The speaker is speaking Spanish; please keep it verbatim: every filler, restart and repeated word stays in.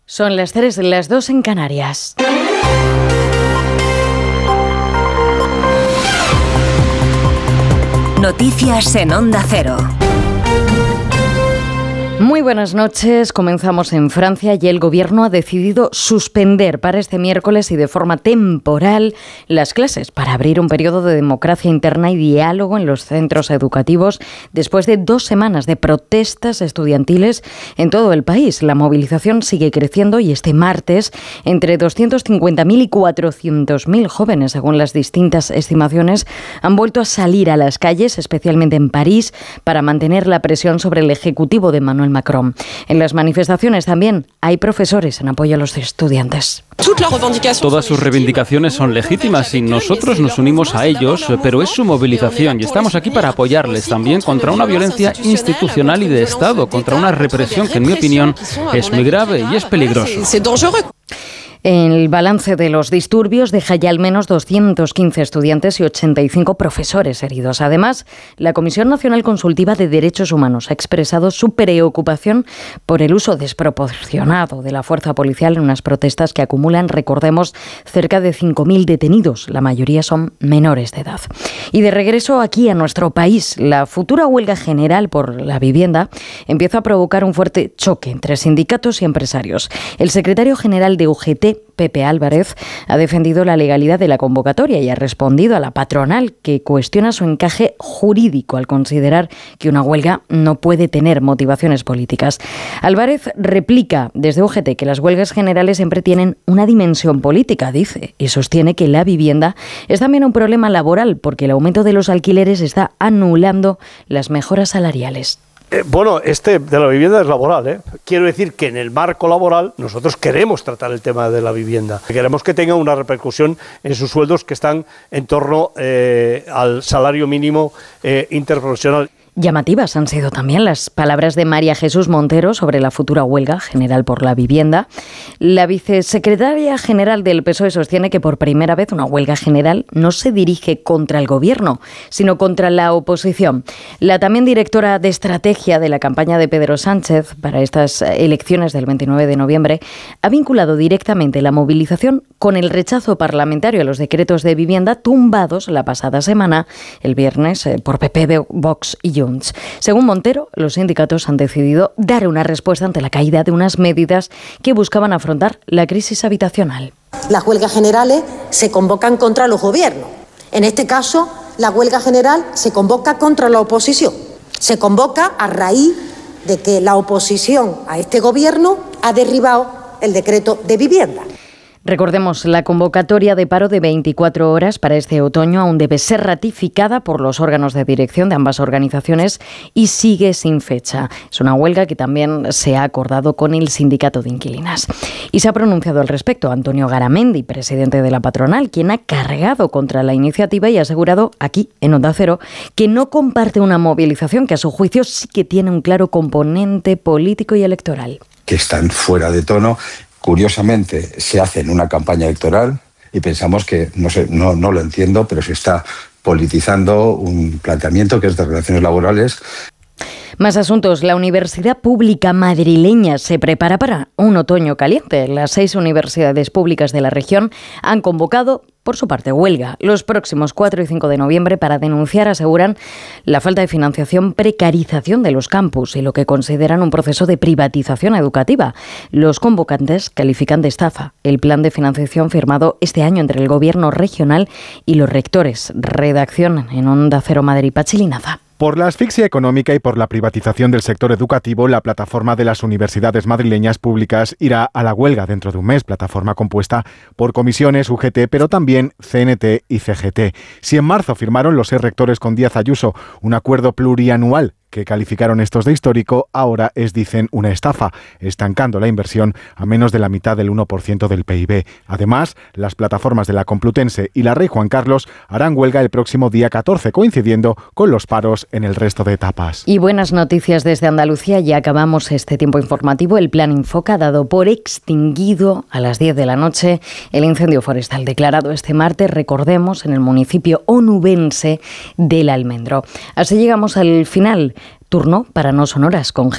Son las tres, las dos en Canarias. Noticias en Onda Cero. Muy buenas noches. Comenzamos en Francia y el Gobierno ha decidido suspender para este miércoles y de forma temporal las clases para abrir un periodo de democracia interna y diálogo en los centros educativos después de dos semanas de protestas estudiantiles en todo el país. La movilización sigue creciendo y este martes entre doscientos cincuenta mil y cuatrocientos mil jóvenes, según las distintas estimaciones, han vuelto a salir a las calles, especialmente en París, para mantener la presión sobre el Ejecutivo de Emmanuel Macron. En las manifestaciones también hay profesores en apoyo a los estudiantes. Todas sus reivindicaciones son legítimas y nosotros nos unimos a ellos, pero es su movilización y estamos aquí para apoyarles también contra una violencia institucional y de Estado, contra una represión que en mi opinión es muy grave y es peligroso. El balance de los disturbios deja ya al menos doscientos quince estudiantes y ochenta y cinco profesores heridos. Además, la Comisión Nacional Consultiva de Derechos Humanos ha expresado su preocupación por el uso desproporcionado de la fuerza policial en unas protestas que acumulan, recordemos, cerca de cinco mil detenidos. La mayoría son menores de edad. Y de regreso aquí a nuestro país, la futura huelga general por la vivienda empieza a provocar un fuerte choque entre sindicatos y empresarios. El secretario general de U G T, Pepe Álvarez, ha defendido la legalidad de la convocatoria y ha respondido a la patronal, que cuestiona su encaje jurídico al considerar que una huelga no puede tener motivaciones políticas. Álvarez replica desde U G T que las huelgas generales siempre tienen una dimensión política, dice, y sostiene que la vivienda es también un problema laboral porque el aumento de los alquileres está anulando las mejoras salariales. Eh, bueno, este de la vivienda es laboral, ¿eh? Quiero decir que en el marco laboral nosotros queremos tratar el tema de la vivienda. Queremos que tenga una repercusión en sus sueldos que están en torno eh, al salario mínimo eh, interprofesional. Llamativas han sido también las palabras de María Jesús Montero sobre la futura huelga general por la vivienda. La vicesecretaria general del P S O E sostiene que por primera vez una huelga general no se dirige contra el gobierno, sino contra la oposición. La también directora de estrategia de la campaña de Pedro Sánchez para estas elecciones del veintinueve de noviembre ha vinculado directamente la movilización con el rechazo parlamentario a los decretos de vivienda tumbados la pasada semana, el viernes, por P P, Vox y Junts. Según Montero, los sindicatos han decidido dar una respuesta ante la caída de unas medidas que buscaban afrontar la crisis habitacional. Las huelgas generales se convocan contra los gobiernos. En este caso, la huelga general se convoca contra la oposición. Se convoca a raíz de que la oposición a este gobierno ha derribado el decreto de vivienda. Recordemos, la convocatoria de paro de veinticuatro horas para este otoño aún debe ser ratificada por los órganos de dirección de ambas organizaciones y sigue sin fecha. Es una huelga que también se ha acordado con el sindicato de inquilinas. Y se ha pronunciado al respecto Antonio Garamendi, presidente de la patronal, quien ha cargado contra la iniciativa y ha asegurado aquí, en Onda Cero, que no comparte una movilización que a su juicio sí que tiene un claro componente político y electoral. Que están fuera de tono. Curiosamente, se hace en una campaña electoral y pensamos que, no sé, no, no lo entiendo, pero se está politizando un planteamiento que es de relaciones laborales. Más asuntos. La Universidad Pública Madrileña se prepara para un otoño caliente. Las seis universidades públicas de la región han convocado, por su parte, huelga los próximos cuatro y cinco de noviembre para denunciar, aseguran, la falta de financiación, precarización de los campus y lo que consideran un proceso de privatización educativa. Los convocantes califican de estafa el plan de financiación firmado este año entre el Gobierno regional y los rectores. Redacción en Onda Cero Madrid, Pachi Linaza. Por la asfixia económica y por la privatización del sector educativo, la plataforma de las universidades madrileñas públicas irá a la huelga dentro de un mes, plataforma compuesta por comisiones, U G T, pero también C N T y C G T. Si en marzo firmaron los seis rectores con Díaz Ayuso un acuerdo plurianual que calificaron estos de histórico, ahora es, dicen, una estafa, estancando la inversión a menos de la mitad del uno por ciento del P I B. Además, las plataformas de la Complutense y la Rey Juan Carlos harán huelga el próximo día catorce, coincidiendo con los paros en el resto de etapas. Y buenas noticias desde Andalucía. Ya acabamos este tiempo informativo. El Plan Infoca ha dado por extinguido a las diez de la noche el incendio forestal declarado este martes, recordemos, en el municipio onubense del Almendro. Así llegamos al final. Turno para No Sonoras con